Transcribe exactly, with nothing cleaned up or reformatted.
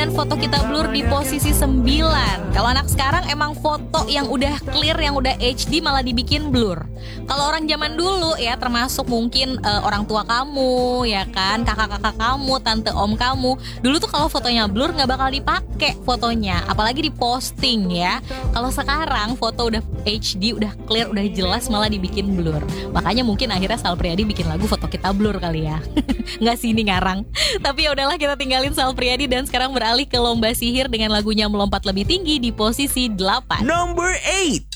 dengan foto kita blur di posisi sembilan. Kalau anak sekarang emang foto yang udah clear, yang udah H D malah dibikin blur. Kalau orang zaman dulu ya, termasuk mungkin uh, orang tua kamu ya kan, kakak-kakak kamu, tante om kamu, dulu tuh kalau fotonya blur nggak bakal dipakai fotonya, apalagi diposting ya. Kalau sekarang foto udah H D, udah clear, udah jelas malah dibikin blur. Makanya mungkin akhirnya Sal Priadi bikin lagu foto kita blur kali ya. Nggak sih, ini ngarang. Tapi ya udahlah, kita tinggalin Sal Priadi dan sekarang beralih ke Lomba Sihir dengan lagunya Melompat Lebih Tinggi di posisi delapan. Number eight.